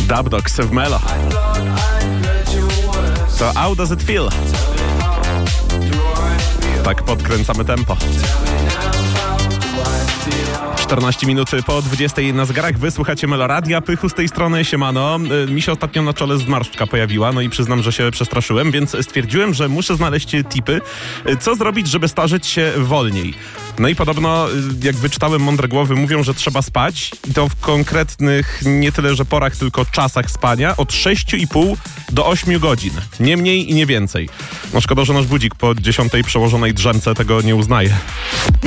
Dub Dogs w Melo. To How Does It Feel? Tak podkręcamy tempo. 14 minut po 20 na zegarach. Wysłuchacie Meloradia. Pychu z tej strony, siemano. Mi się ostatnio na czole zmarszczka pojawiła, no i przyznam, że się przestraszyłem, więc stwierdziłem, że muszę znaleźć tipy, co zrobić, żeby starzeć się wolniej. No i podobno, jak wyczytałem mądre głowy, mówią, że trzeba spać i to w konkretnych nie tyle, że porach, tylko czasach spania od 6,5 do 8 godzin. Nie mniej i nie więcej. No szkoda, że nasz budzik po 10 przełożonej drzemce tego nie uznaje.